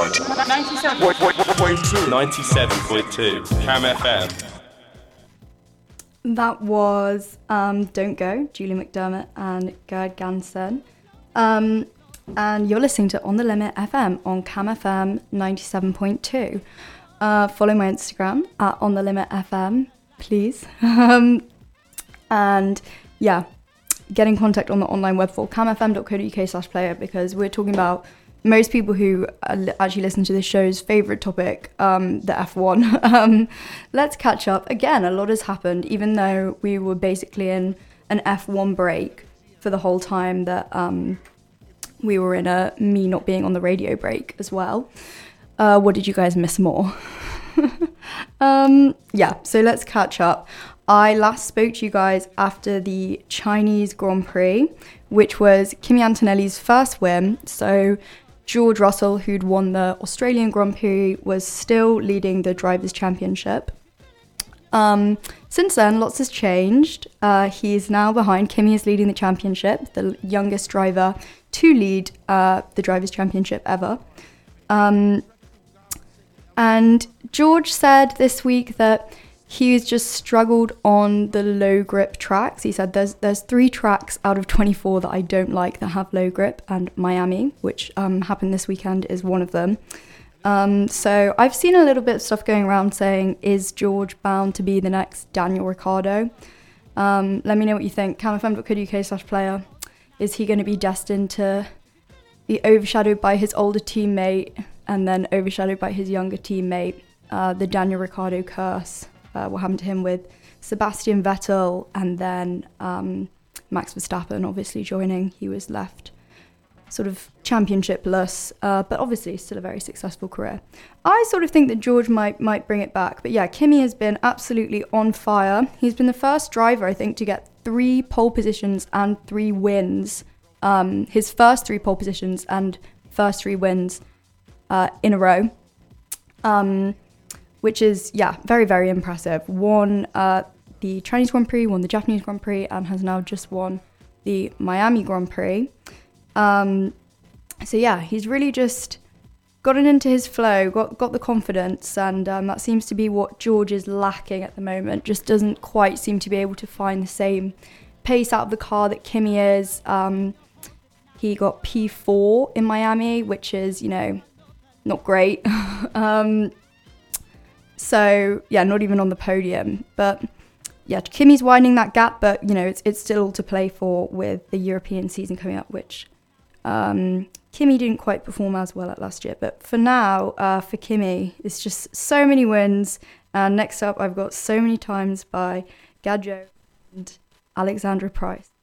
97.2 Cam FM. That was Don't Go, Julie McDermott and Gerd Gansen. And you're listening to On The Limit FM on Cam FM 97.2. Follow my Instagram at On The Limit FM, please. And yeah, get in contact on the online web for camfm.co.uk/player, because we're talking about most people who actually listen to this show's favourite topic, the F1. Let's catch up. Again, a lot has happened, even though we were basically in an F1 break for the whole time that we were in a me not being on the radio break as well. What did you guys miss more? Yeah, so let's catch up. I last spoke to you guys after the Chinese Grand Prix, which was Kimi Antonelli's first win. So George Russell, who'd won the Australian Grand Prix, was still leading the Drivers' Championship. Since then, lots has changed. He's now behind. Kimi is leading the championship, the youngest driver to lead the Drivers' Championship ever. And George said this week that he's just struggled on the low grip tracks. He said there's 3 tracks out of 24 that I don't like that have low grip, and Miami, which happened this weekend, is one of them. So I've seen a little bit of stuff going around saying, is George bound to be the next Daniel Ricciardo? Let me know what you think. camfm.co.uk/player. Is he going to be destined to be overshadowed by his older teammate and then overshadowed by his younger teammate? The Daniel Ricciardo curse. What happened to him with Sebastian Vettel and then Max Verstappen obviously joining. He was left sort of championship-less, but obviously still a very successful career. I sort of think that George might bring it back. But yeah, Kimi has been absolutely on fire. He's been the first driver, I think, to get 3 pole positions and 3 wins. His first 3 pole positions and first 3 wins in a row. Which is, yeah, very, very impressive. Won the Chinese Grand Prix, won the Japanese Grand Prix, and has now just won the Miami Grand Prix. So yeah, he's really just gotten into his flow, got the confidence, and that seems to be what George is lacking at the moment. Just doesn't quite seem to be able to find the same pace out of the car that Kimi is. He got P4 in Miami, which is, not great. So, yeah, not even on the podium. But, yeah, Kimi's widening that gap, but, it's still all to play for with the European season coming up, which Kimi didn't quite perform as well at last year. But for now, for Kimi, it's just so many wins. And next up, I've got So Many Times by Gadjo and Alexandra Price.